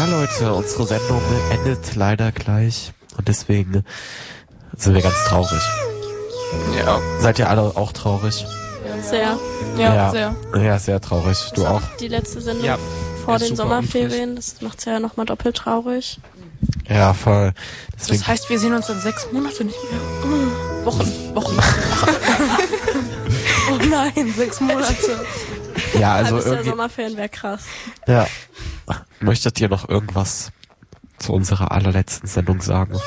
Leute, unsere Sendung endet leider gleich und deswegen sind wir ganz traurig. Ja. Seid ihr alle auch traurig? Sehr. Ja, sehr. Ja, sehr traurig. Du auch? Die letzte Sendung Ja, vor ist den super Sommerferien, das macht's ja nochmal doppelt traurig. Ja, voll. Deswegen, Das heißt, wir sehen uns dann 6 Monate nicht mehr. Wochen. Oh nein, 6 Monate. ja, also Halbes Jahr irgendwie, Sommerferien wäre krass. ja. Möchtet ihr noch irgendwas zu unserer allerletzten Sendung sagen?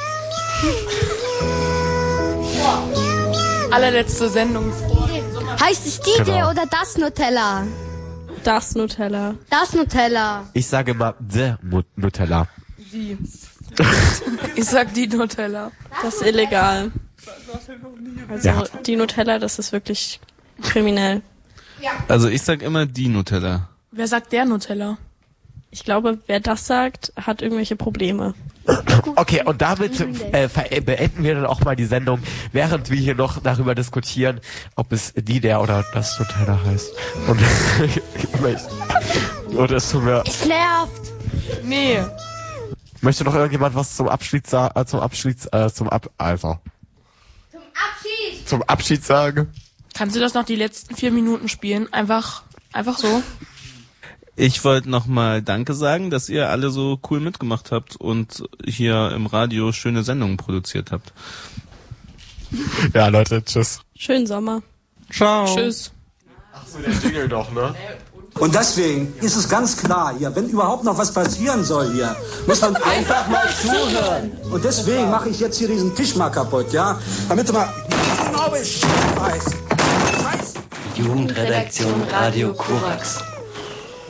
Allerletzte Sendung. Heißt es DJ Genau. oder das Nutella? Das Nutella. Das Nutella. Ich sage mal The Nutella. Die. Ich sag die Nutella. Das ist illegal. Also Ja. die Nutella, das ist wirklich kriminell. Also ich sag immer die Nutella. Wer sagt der Nutella? Ich glaube, wer das sagt, hat irgendwelche Probleme. Okay, und damit beenden wir dann auch mal die Sendung, während wir hier noch darüber diskutieren, ob es die, der oder das Nutella heißt. Und oder es tut mir... Es nervt. Nee. Möchte noch irgendjemand was zum Abschied sagen? Zum Abschied sagen? Kannst du das noch die letzten 4 Minuten spielen? Einfach so? Ich wollte nochmal Danke sagen, dass ihr alle so cool mitgemacht habt und hier im Radio schöne Sendungen produziert habt. Ja, Leute, tschüss. Schönen Sommer. Ciao. Tschüss. Achso, der Jingle doch, ne? Und deswegen ist es ganz klar hier, wenn überhaupt noch was passieren soll hier, muss man einfach mal zuhören. Und deswegen mache ich jetzt hier diesen Tisch mal kaputt, ja? Damit du mal genau Bescheid weißt. Jugendredaktion Radio Korax.